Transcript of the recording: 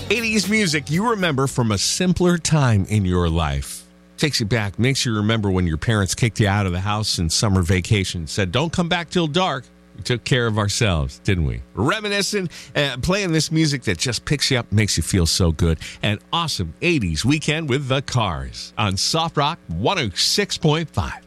80s music you remember from a simpler time in your life. Takes you back, makes you remember when your parents kicked you out of the house in summer vacation, said, don't come back till dark. We took care of ourselves, didn't we? Reminiscing, playing this music that just picks you up, makes you feel so good. An awesome 80s weekend with the Cars on Soft Rock 106.5.